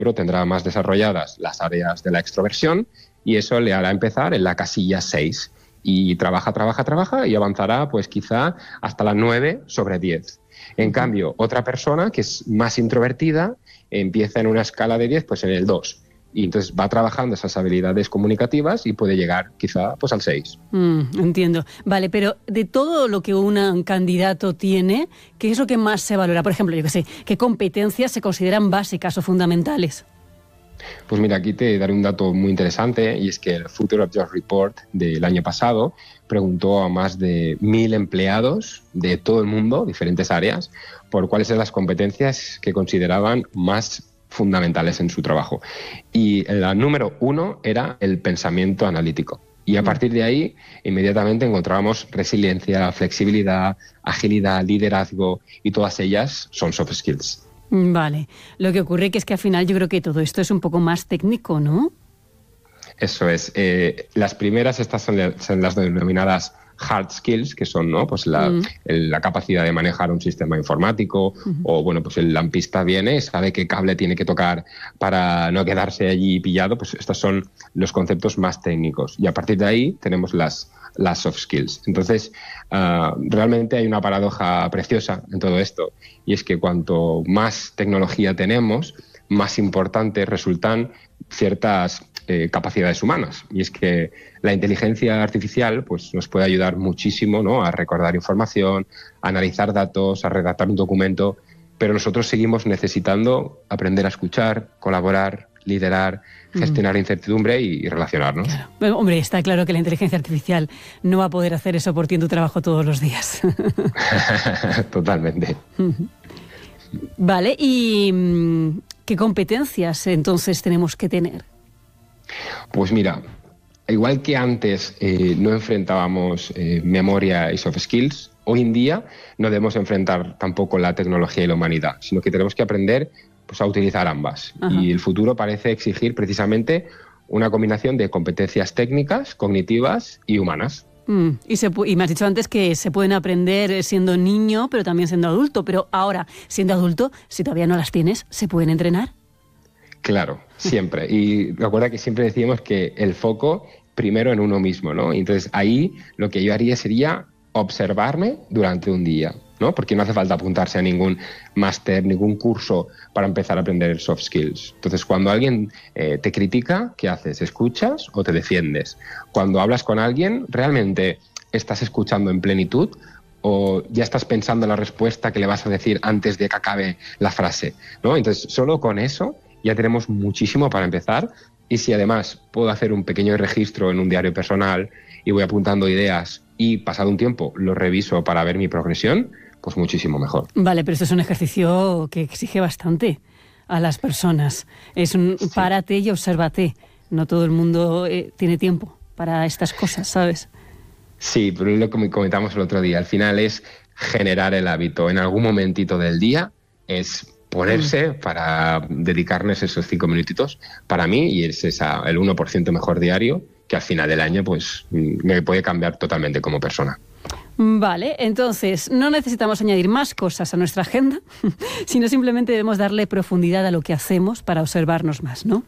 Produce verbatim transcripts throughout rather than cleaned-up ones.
tendrá más desarrolladas las áreas de la extroversión y eso le hará empezar en la casilla seis. Y trabaja, trabaja, trabaja y avanzará pues quizá hasta la nueve sobre diez. En uh-huh. cambio, otra persona que es más introvertida empieza en una escala de diez pues en el dos. Y entonces va trabajando esas habilidades comunicativas y puede llegar quizá pues al seis. Mm, entiendo. Vale, pero de todo lo que un candidato tiene, ¿qué es lo que más se valora? Por ejemplo, yo qué sé, ¿qué competencias se consideran básicas o fundamentales? Pues mira, aquí te daré un dato muy interesante y es que el Future of Jobs Report del año pasado preguntó a más de mil empleados de todo el mundo, diferentes áreas, por cuáles eran las competencias que consideraban más fundamentales en su trabajo. Y la número uno era el pensamiento analítico. Y a partir de ahí, inmediatamente encontrábamos resiliencia, flexibilidad, agilidad, liderazgo y todas ellas son soft skills. Vale. Lo que ocurre que es que al final yo creo que todo esto es un poco más técnico, ¿no? Eso es. Eh, las primeras, estas son, son las denominadas hard skills, que son ¿no? pues la, mm. el, la capacidad de manejar un sistema informático uh-huh. o bueno, pues el lampista viene, sabe qué cable tiene que tocar para no quedarse allí pillado, pues estos son los conceptos más técnicos. Y a partir de ahí tenemos las, las soft skills. Entonces, uh, realmente hay una paradoja preciosa en todo esto y es que cuanto más tecnología tenemos, más importantes resultan ciertas eh, capacidades humanas. Y es que la inteligencia artificial pues, nos puede ayudar muchísimo, ¿no?, a recordar información, a analizar datos, a redactar un documento, pero nosotros seguimos necesitando aprender a escuchar, colaborar, liderar, gestionar mm. incertidumbre y, y relacionarnos. Claro. Bueno, hombre, está claro que la inteligencia artificial no va a poder hacer eso por ti en tu trabajo todos los días. Totalmente. Vale, ¿y qué competencias entonces tenemos que tener? Pues mira, igual que antes eh, no enfrentábamos eh, memoria y soft skills, hoy en día no debemos enfrentar tampoco la tecnología y la humanidad, sino que tenemos que aprender pues, a utilizar ambas. Ajá. Y el futuro parece exigir precisamente una combinación de competencias técnicas, cognitivas y humanas. Mm, y, se, y me has dicho antes que se pueden aprender siendo niño, pero también siendo adulto. Pero ahora, siendo adulto, si todavía no las tienes, ¿se pueden entrenar? Claro, siempre. Y recuerda que siempre decíamos que el foco primero en uno mismo, ¿no? Entonces ahí lo que yo haría sería observarme durante un día, ¿no? Porque no hace falta apuntarse a ningún máster, ningún curso para empezar a aprender soft skills. Entonces, cuando alguien eh, te critica, ¿qué haces? ¿Escuchas o te defiendes? Cuando hablas con alguien, ¿realmente estás escuchando en plenitud o ya estás pensando en la respuesta que le vas a decir antes de que acabe la frase, ¿no? Entonces, solo con eso ya tenemos muchísimo para empezar. Y si además puedo hacer un pequeño registro en un diario personal y voy apuntando ideas y pasado un tiempo lo reviso para ver mi progresión, pues muchísimo mejor. Vale, pero esto es un ejercicio que exige bastante a las personas. Es un sí. párate y obsérvate. No todo el mundo eh, tiene tiempo para estas cosas, ¿sabes? Sí, pero lo que comentamos el otro día, al final es generar el hábito. En algún momentito del día es ponerse para dedicarnos esos cinco minutitos para mí y es esa, el uno por ciento mejor diario que al final del año pues me puede cambiar totalmente como persona. Vale, entonces no necesitamos añadir más cosas a nuestra agenda, sino simplemente debemos darle profundidad a lo que hacemos para observarnos más, ¿no?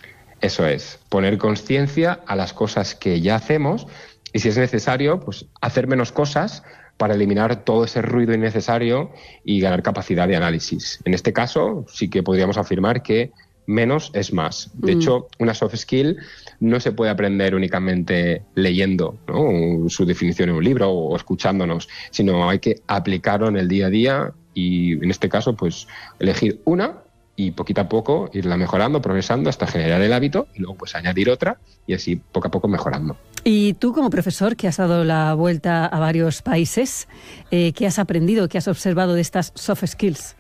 Eso es, poner conciencia a las cosas que ya hacemos y si es necesario, pues hacer menos cosas para eliminar todo ese ruido innecesario y ganar capacidad de análisis. En este caso, sí que podríamos afirmar que menos es más. De mm. hecho, una soft skill no se puede aprender únicamente leyendo, ¿no?, su definición en un libro o escuchándonos, sino hay que aplicarlo en el día a día y, en este caso, pues elegir una y poquito a poco irla mejorando, progresando hasta generar el hábito y luego pues añadir otra y así poco a poco mejorando. Y tú como profesor que has dado la vuelta a varios países, eh, ¿qué has aprendido, qué has observado de estas soft skills?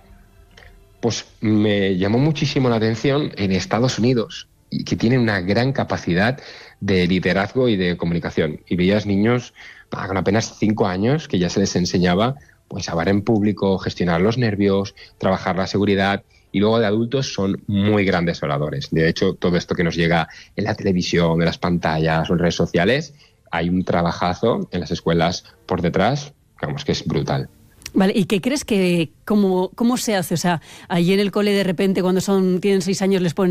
Pues me llamó muchísimo la atención en Estados Unidos, que tienen una gran capacidad de liderazgo y de comunicación. Y veías niños con apenas cinco años que ya se les enseñaba pues hablar en público, gestionar los nervios, trabajar la seguridad. Y luego de adultos son muy grandes oradores. De hecho, todo esto que nos llega en la televisión, en las pantallas o en redes sociales, hay un trabajazo en las escuelas por detrás, digamos que es brutal. Vale, ¿y qué crees que, cómo, cómo se hace? O sea, allí en el cole de repente cuando son tienen seis años les ponen